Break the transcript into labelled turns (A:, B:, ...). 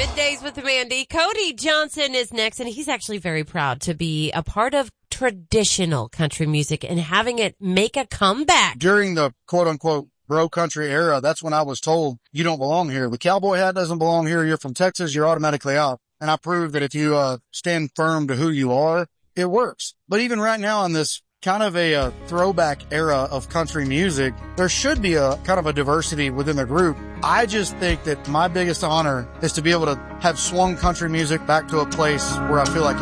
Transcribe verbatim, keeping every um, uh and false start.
A: Middays with Mandy. Cody Johnson is next, and he's actually very proud to be a part of traditional country music and having it make a comeback.
B: During the quote-unquote bro country era, that's when I was told, you don't belong here. The cowboy hat doesn't belong here. You're from Texas. You're automatically out. And I proved that if you uh stand firm to who you are, it works. But even right now in this kind of a, a throwback era of country music, there should be a kind of a diversity within the group. I just think that my biggest honor is to be able to have swung country music back to a place where I feel like